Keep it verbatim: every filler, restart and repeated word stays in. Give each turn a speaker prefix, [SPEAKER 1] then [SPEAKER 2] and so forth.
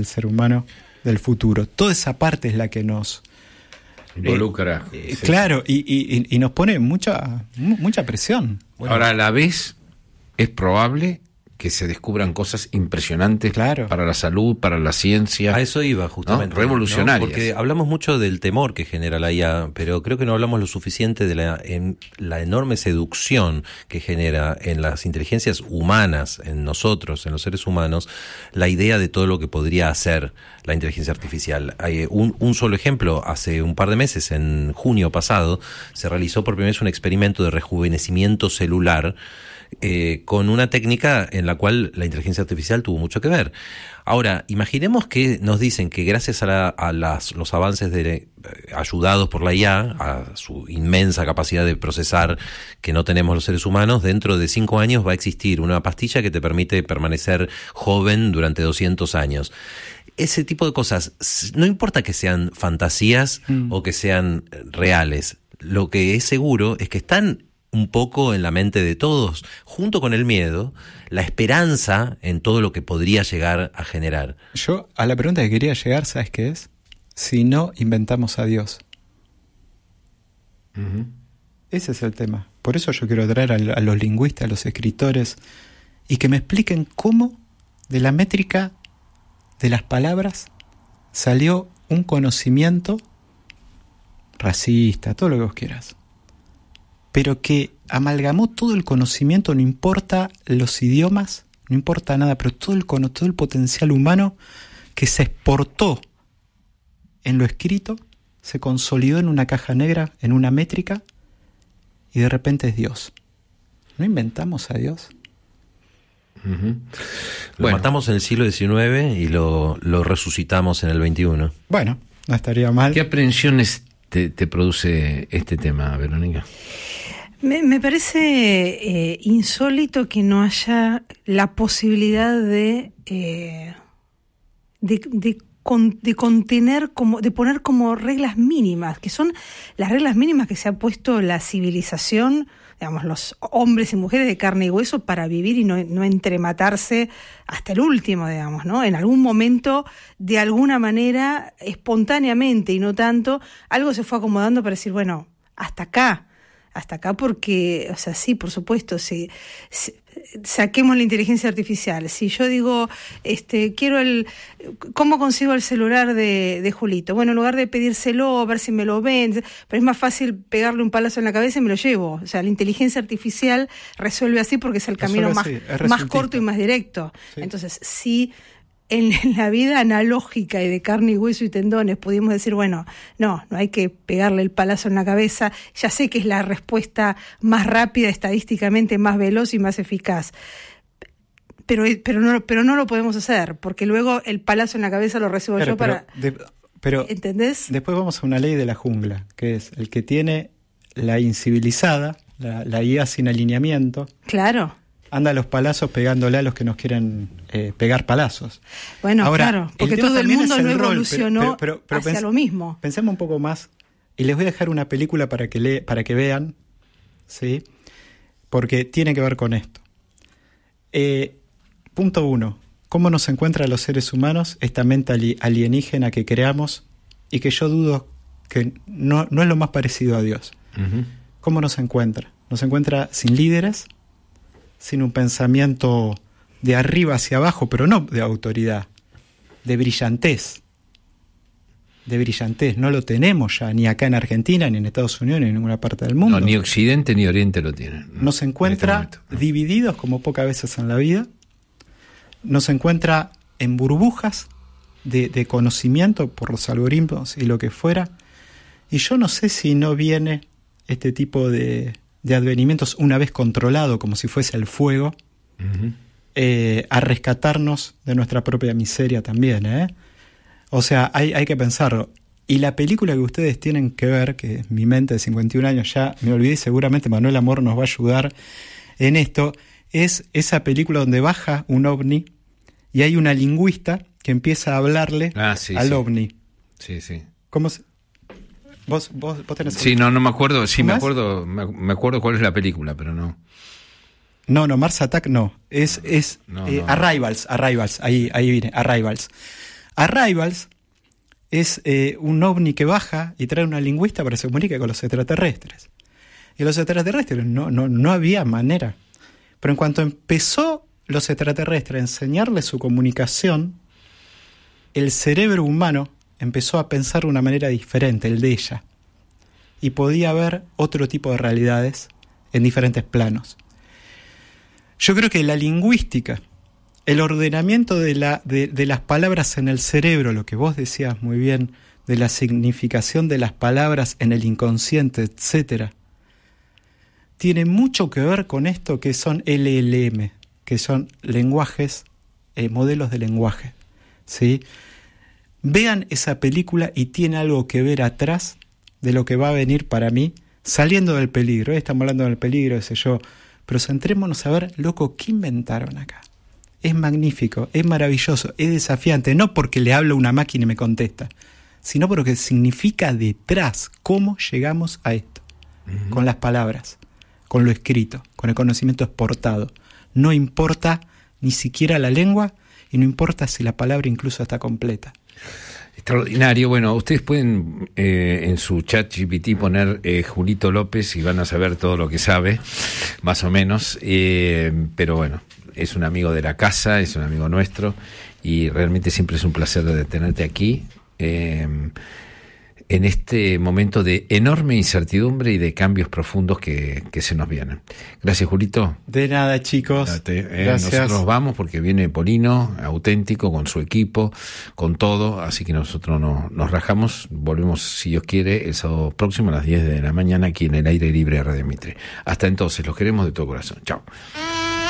[SPEAKER 1] del ser humano del futuro. Toda esa parte es la que nos
[SPEAKER 2] involucra.
[SPEAKER 1] Eh, eh, sí. Claro, y, y, y nos pone mucha, mucha presión.
[SPEAKER 2] Bueno, ahora, a la vez, es probable que se descubran cosas impresionantes, claro, para la salud, para la ciencia.
[SPEAKER 3] A eso iba, justamente.
[SPEAKER 2] ¿No? Revolucionarias.
[SPEAKER 3] ¿No? Porque hablamos mucho del temor que genera la I A, pero creo que no hablamos lo suficiente de la, en, la enorme seducción que genera en las inteligencias humanas, en nosotros, en los seres humanos, la idea de todo lo que podría hacer la inteligencia artificial. Hay un, un solo ejemplo: hace un par de meses, en junio pasado, se realizó por primera vez un experimento de rejuvenecimiento celular, Eh, con una técnica en la cual la inteligencia artificial tuvo mucho que ver. Ahora, imaginemos que nos dicen que gracias a, la, a las, los avances de, eh, ayudados por la I A, a su inmensa capacidad de procesar que no tenemos los seres humanos, dentro de cinco años va a existir una pastilla que te permite permanecer joven durante doscientos años. Ese tipo de cosas, no importa que sean fantasías mm. o que sean reales, lo que es seguro es que están un poco en la mente de todos, junto con el miedo, la esperanza en todo lo que podría llegar a generar.
[SPEAKER 1] Yo, a la pregunta que quería llegar, ¿sabes qué es? Si no inventamos a Dios. Uh-huh. Ese es el tema. Por eso yo quiero traer a, a los lingüistas, a los escritores, y que me expliquen cómo de la métrica de las palabras salió un conocimiento racista, todo lo que vos quieras, pero que amalgamó todo el conocimiento, no importa los idiomas, no importa nada, pero todo el, todo el potencial humano que se exportó en lo escrito, se consolidó en una caja negra, en una métrica, y de repente es Dios. ¿No inventamos a Dios?
[SPEAKER 3] Uh-huh. Lo bueno. matamos en el siglo diecinueve y lo, lo resucitamos en el veintiuno.
[SPEAKER 1] Bueno, no estaría mal.
[SPEAKER 2] ¿Qué aprehensiones te, te produce este tema, Verónica?
[SPEAKER 4] Me, me parece eh, insólito que no haya la posibilidad de eh, de, de, con, de contener, como, de poner como reglas mínimas, que son las reglas mínimas que se ha puesto la civilización, digamos, los hombres y mujeres de carne y hueso para vivir y no, no entrematarse hasta el último, digamos, ¿no? En algún momento, de alguna manera, espontáneamente y no tanto, algo se fue acomodando para decir, bueno, hasta acá. Hasta acá porque, o sea, sí, por supuesto, si, si saquemos la inteligencia artificial. Si yo digo, este, quiero el, ¿cómo consigo el celular de, de Julito? Bueno, en lugar de pedírselo, a ver si me lo ven, pero es más fácil pegarle un palazo en la cabeza y me lo llevo. O sea, la inteligencia artificial resuelve así porque es el camino más, más corto y más directo. Sí. Entonces, sí. En la vida analógica y de carne y hueso y tendones pudimos decir, bueno, no, no hay que pegarle el palazo en la cabeza, ya sé que es la respuesta más rápida, estadísticamente más veloz y más eficaz, pero, pero, no, pero no lo podemos hacer, porque luego el palazo en la cabeza lo recibo claro, yo
[SPEAKER 1] pero,
[SPEAKER 4] para...
[SPEAKER 1] De, pero
[SPEAKER 4] ¿entendés?
[SPEAKER 1] Después vamos a una ley de la jungla, que es el que tiene la incivilizada, la, la I A sin alineamiento.
[SPEAKER 4] Claro.
[SPEAKER 1] Anda a los palazos pegándole a los que nos quieren eh, pegar palazos.
[SPEAKER 4] Bueno, ahora, claro, porque todo el mundo no evolucionó
[SPEAKER 1] pero, pero, pero,
[SPEAKER 4] hacia
[SPEAKER 1] pens-
[SPEAKER 4] lo mismo.
[SPEAKER 1] Pensemos un poco más, y les voy a dejar una película para que le- para que vean, ¿sí? Porque tiene que ver con esto. Eh, punto uno, ¿cómo nos encuentra a los seres humanos esta mente ali- alienígena que creamos y que yo dudo que no, no es lo más parecido a Dios? Uh-huh. ¿Cómo nos encuentra? Nos encuentra sin líderes, sin un pensamiento de arriba hacia abajo, pero no de autoridad, de brillantez. De brillantez. No lo tenemos ya, ni acá en Argentina, ni en Estados Unidos, ni en ninguna parte del mundo.
[SPEAKER 2] No, ni Occidente ni Oriente lo tienen. ¿no?
[SPEAKER 1] Nos encuentra este ¿no? divididos como pocas veces en la vida. Nos encuentra en burbujas de, de conocimiento por los algoritmos y lo que fuera. Y yo no sé si no viene este tipo de... de advenimientos una vez controlado, como si fuese el fuego, uh-huh. eh, a rescatarnos de nuestra propia miseria también, ¿eh? O sea, hay, hay que pensarlo. Y la película que ustedes tienen que ver, que es Mi mente de cincuenta y un años, ya me olvidé, seguramente Manuel Amor nos va a ayudar en esto, es esa película donde baja un ovni y hay una lingüista que empieza a hablarle
[SPEAKER 2] ah, sí,
[SPEAKER 1] al
[SPEAKER 2] sí.
[SPEAKER 1] ovni.
[SPEAKER 2] Sí, sí.
[SPEAKER 1] ¿Cómo se...? Vos, vos, vos tenés
[SPEAKER 2] sí, no, no me acuerdo, sí me acuerdo, me, me acuerdo cuál es la película, pero no.
[SPEAKER 1] No, no, Mars Attack no, es, es
[SPEAKER 2] no,
[SPEAKER 1] eh,
[SPEAKER 2] no,
[SPEAKER 1] Arrivals, Arrivals, ahí, ahí viene, Arrivals. Arrivals es eh, un ovni que baja y trae una lingüista para que se comunique con los extraterrestres. Y los extraterrestres no, no, no había manera. Pero en cuanto empezó los extraterrestres a enseñarles su comunicación, el cerebro humano empezó a pensar de una manera diferente, el de ella. Y podía ver otro tipo de realidades en diferentes planos. Yo creo que la lingüística, el ordenamiento de, la, de, de las palabras en el cerebro, lo que vos decías muy bien, de la significación de las palabras en el inconsciente, etcétera, tiene mucho que ver con esto que son L L M, que son lenguajes, eh, modelos de lenguaje, ¿sí? Vean esa película y tiene algo que ver atrás de lo que va a venir para mí, saliendo del peligro. Hoy estamos hablando del peligro, qué sé yo, pero centrémonos a ver, loco, ¿qué inventaron acá? Es magnífico, es maravilloso, es desafiante, no porque le hablo a una máquina y me contesta, sino porque significa detrás cómo llegamos a esto, uh-huh. Con las palabras, con lo escrito, con el conocimiento exportado. No importa ni siquiera la lengua y no importa si la palabra incluso está completa.
[SPEAKER 2] Extraordinario. Bueno, ustedes pueden eh, en su chat G P T poner eh, Julito López y van a saber todo lo que sabe, más o menos, eh, pero bueno, es un amigo de la casa, es un amigo nuestro y realmente siempre es un placer de tenerte aquí eh, en este momento de enorme incertidumbre y de cambios profundos que, que se nos vienen. Gracias, Julito.
[SPEAKER 1] De nada, chicos.
[SPEAKER 2] Date, eh,
[SPEAKER 1] Gracias.
[SPEAKER 2] Nosotros vamos porque viene Polino, auténtico, con su equipo, con todo, así que nosotros no, nos rajamos. Volvemos, si Dios quiere, el sábado próximo a las diez de la mañana aquí en el Aire Libre de Radio Mitre. Hasta entonces, los queremos de todo corazón. Chao.